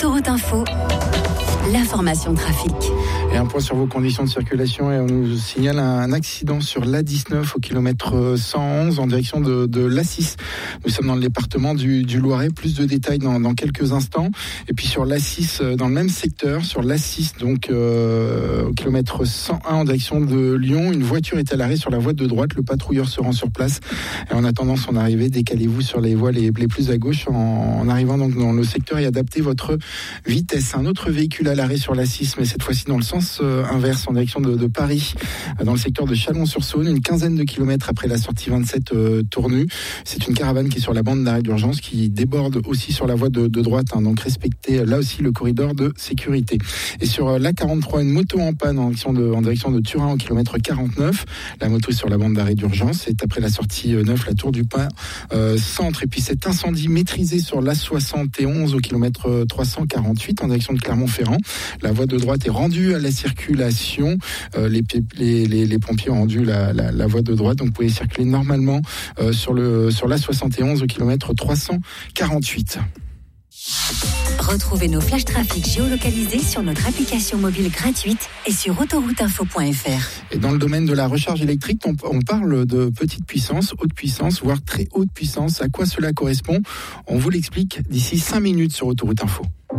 Autoroute Info, l'information trafic. Et un point sur vos conditions de circulation, et on nous signale un accident sur l'A19 au kilomètre 111 en direction de l'A6. Nous sommes dans le département du Loiret. Plus de détails dans quelques instants. Et puis sur l'A6, dans le même secteur, sur l'A6, donc au kilomètre 101 en direction de Lyon, une voiture est à l'arrêt sur la voie de droite. Le patrouilleur se rend sur place. Et en attendant son arrivée, décalez-vous sur les voies les plus à gauche en arrivant donc dans le secteur et adaptez votre vitesse. Un autre véhicule à l'arrêt sur l'A6, mais cette fois-ci dans le sens inverse en direction de Paris, dans le secteur de Chalon-sur-Saône, une quinzaine de kilomètres après la sortie 27 Tournu. C'est une caravane qui est sur la bande d'arrêt d'urgence qui déborde aussi sur la voie de droite, donc respectez là aussi le corridor de sécurité. Et sur l'A43, une moto en panne en direction de Turin au kilomètre 49. La moto est sur la bande d'arrêt d'urgence, c'est après la sortie 9, la Tour du Pin centre. Et puis cet incendie maîtrisé sur l'A71 au kilomètre 348 en direction de Clermont-Ferrand. La voie de droite est rendue à la circulation. Les pompiers ont rendu la voie de droite, donc vous pouvez circuler normalement sur l'A71 au kilomètre 348. Retrouvez nos flash trafic géolocalisés sur notre application mobile gratuite et sur autorouteinfo.fr. Et dans le domaine de la recharge électrique, on parle de petite puissance, haute puissance, voire très haute puissance. À quoi cela correspond ? On vous l'explique d'ici 5 minutes sur Autoroute Info.